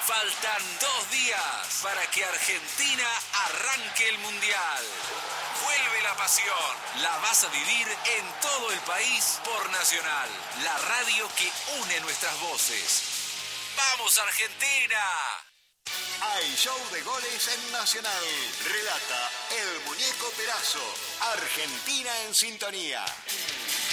Faltan 2 días para que Argentina arranque el Mundial. Vuelve la pasión. La vas a vivir en todo el país por Nacional, la radio que une nuestras voces. ¡Vamos, Argentina! Hay show de goles en Nacional. Relata el Muñeco Perazo. Argentina en sintonía.